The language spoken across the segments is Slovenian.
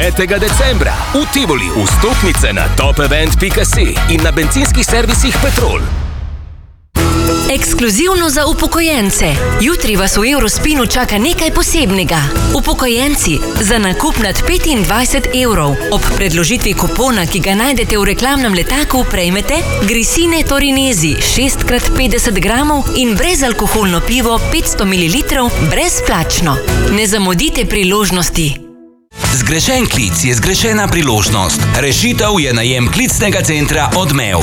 5. decembra v Tivoli vstopnice na topevent.si in na bencinskih servisih Petrol. Ekskluzivno za upokojence. Jutri vas v Eurospinu čaka nekaj posebnega. Upokojenci, za nakup nad 25 evrov ob predložitvi kupona, ki ga najdete v reklamnem letaku, prejmete Grisine Torinesi 6x50 gramov in brezalkoholno pivo 500 ml brezplačno. Ne zamudite priložnosti. Zgrešen klic je zgrešena priložnost. Rešitev je najem klicnega centra Odmev.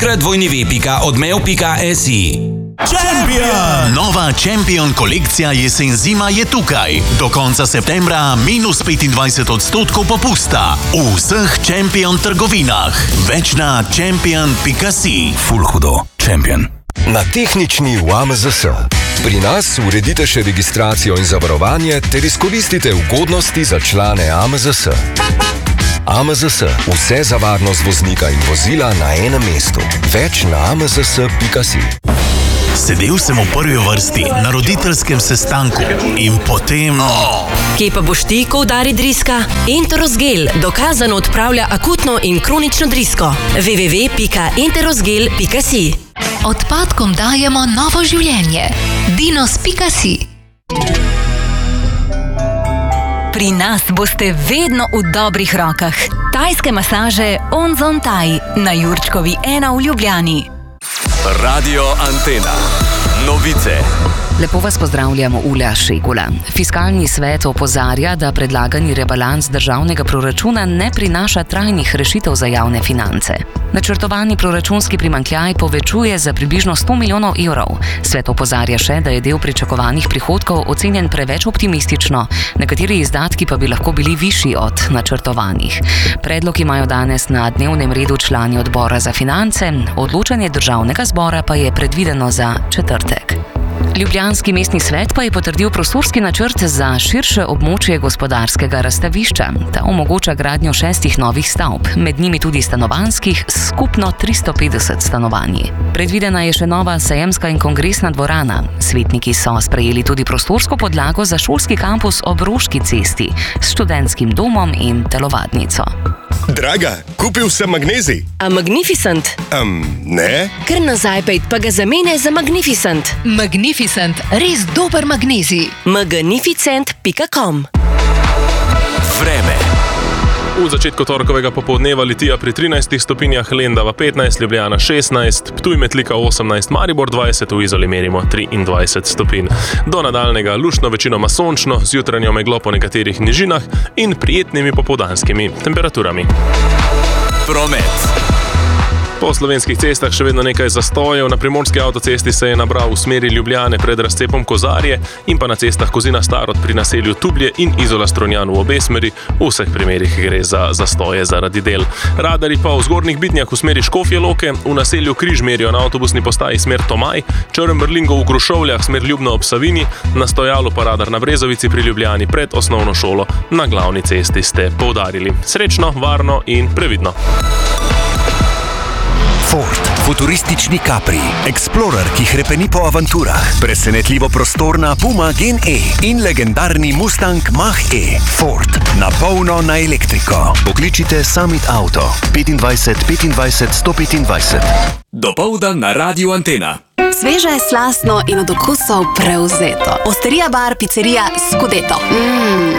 3x odmev.si. Champion! Nova Champion kolekcija jesen-zima je tukaj. Do konca septembra minus 25% popusta. V vseh Champion trgovinah. Več na champion.si. Ful hudo. Champion. Na tehnični v AMZS. Pri nas uredite še registracijo in zavarovanje ter izkoristite ugodnosti za člane AMZS. AMZS. Vse za varnost voznika in vozila na enem mestu. Več na amzs.si. Sedel sem v prvi vrsti na roditeljskem sestanku in potem... Kje pa boš ti, ko udari driska? Enterosgel dokazano odpravlja akutno in kronično drisko. www.enterosgel.si. Odpadkom dajemo novo življenje. Dinos.si. Pri nas boste vedno v dobrih rokah. Tajske masaže Onzon Thai na Jurčkovi 1 v Ljubljani. Radio Antena. Novice. Lepo vas pozdravljamo, Ula Šegula. Fiskalni svet opozarja, da predlagani rebalans državnega proračuna ne prinaša trajnih rešitev za javne finance. Načrtovani proračunski primanjkljaj povečuje za približno 100 milijonov evrov. Svet opozarja še, da je del pričakovanih prihodkov ocenjen preveč optimistično, nekateri izdatki pa bi lahko bili višji od načrtovanih. Predlog imajo danes na dnevnem redu člani odbora za finance, odločanje državnega zbora pa je predvideno za četrtek. Ljubljanski mestni svet pa je potrdil prostorski načrt za širše območje gospodarskega razstavišča. Ta omogoča gradnjo 6 novih stavb, med njimi tudi stanovanjskih, skupno 350 stanovanji. Predvidena je še nova sejemska in kongresna dvorana. Svetniki so sprejeli tudi prostorsko podlago za šolski kampus ob Roški cesti s študentskim domom in telovadnico. Draga, kupil sem magnezij. A Magnificent? Ne. Kar nazaj pejt, pa ga zamene za Magnificent. Magnificent, res dober magnezij. magnificent.com. Vreme. V začetku torkovega popoldneva Litija pri 13 stopinjah, Lendava 15, Ljubljana 16, Ptuj Metlika 18, Maribor 20, v Izoli merimo 23 stopinj. Do nadaljnega luštno, večinoma sončno, z jutranjo meglo po nekaterih nižinah in prijetnimi popoldanskimi temperaturami. Promet. Po slovenskih cestah še vedno nekaj zastojev. Na primorski avtocesti se je nabral v smeri Ljubljane pred razcepom Kozarje in pa na cestah Kozina-Starod pri naselju Tublje in Izola-Strunjan v obe smeri. V vseh primerih gre za zastoje zaradi del. Radarji pa v Zgornjih Bitnjah v smeri Škofje Loke, v naselju Križ merijo na avtobusni postaji smer Tomaj, Črn Brlingov v Grušovljah smer Ljubno ob Savinji, na stojalu pa radar na Brezovici pri Ljubljani pred osnovno šolo. Na glavni cesti ste poudarili. Srečno, varno in previdno. Ford. Futuristični Capri. Explorer, ki hrepeni po avanturah. Presenetljivo prostorna Puma Gen E in legendarni Mustang Mach-E. Ford. Na polno na elektriko. Pokličite Summit Auto. 25 25 125. Dopoldan na Radio Antena. Sveže, slastno in od okusov prevzeto. Osterija bar, picerija Scudetto.